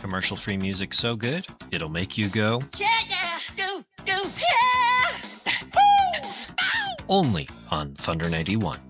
Commercial-free music so good, it'll make you go, Yeah, yeah, do, yeah! only on Thunder 91.